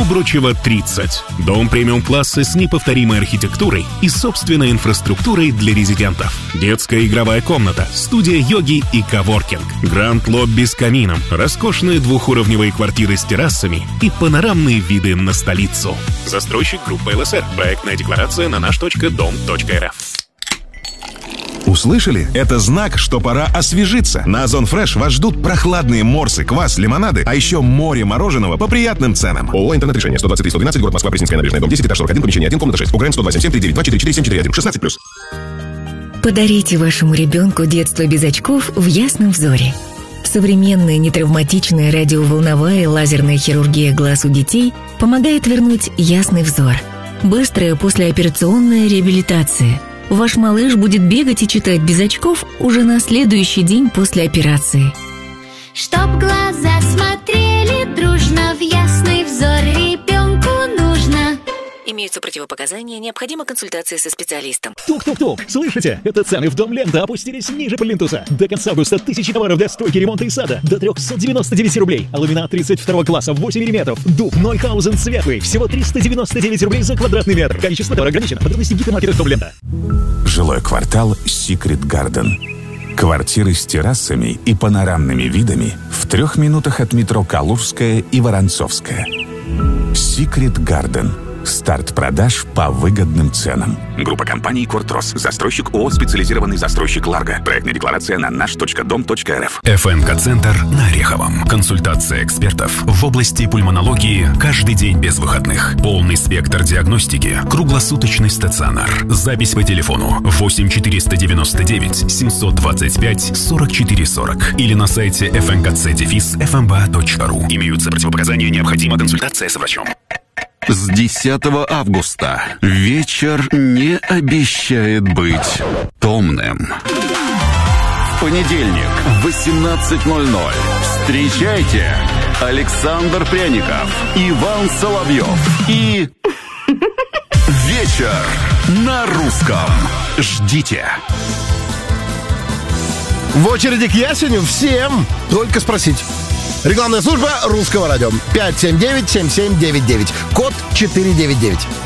Обручева 30. Дом премиум-класса с неповторимой архитектурой и собственной инфраструктурой для резидентов. Детская игровая комната, студия йоги и коворкинг. Гранд-лобби с камином, роскошные двухуровневые квартиры с террасами и панорамные виды на столицу. Застройщик группа ЛСР. Проектная декларация на наш.дом.рф. Услышали? Это знак, что пора освежиться. На Озон Фреш вас ждут прохладные морсы, квас, лимонады, а еще море мороженого по приятным ценам. ООО «Интернет-решение», 123-112, город Москва, Пресненская набережная, дом 10, этаж 41, помещение 1, комната 6. УГРН 127-739-244-741, 16+. Подарите вашему ребенку детство без очков в ясном взоре. Современная нетравматичная радиоволновая лазерная хирургия глаз у детей помогает вернуть ясный взор. Быстрая послеоперационная реабилитация. Ваш малыш будет бегать и читать без очков уже на следующий день после операции. Чтоб глаза смотрели дружно, в ясный взор ребенку нужно. Имеются противопоказания, необходима консультация со специалистом. Тук-тук-тук! Слышите? Это цены в Дом Лента опустились ниже плинтуса. До конца августа тысячи товаров для стройки, ремонта и сада до 399 рублей. А ламинат 32 класса 8 мм. Дуб Нойхаузен светлый. Всего 399 рублей за квадратный метр. Количество товара ограничено. Подробности в гипермаркетах Дом Лента. Жилой квартал Secret Garden. Квартиры с террасами и панорамными видами в 3 минутах от метро Калужская и Воронцовская. Secret Garden. Старт продаж по выгодным ценам. Группа компаний «Кортрос». Застройщик ООО «Специализированный застройщик Ларго». Проектная декларация на наш.дом.рф. ФНК-центр на Ореховом. Консультация экспертов в области пульмонологии каждый день без выходных. Полный спектр диагностики. Круглосуточный стационар. Запись по телефону 8 499 725 44 40 или на сайте fnkc-fmba.ru. Имеются противопоказания, необходима консультация с врачом. С 10 августа вечер не обещает быть томным. В понедельник в 18:00 встречайте Александр Пряников, Иван Соловьев и вечер на русском. Ждите. В очереди к ясеню всем только спросить. Рекламная служба Русского радио. 579-7799. Код 499.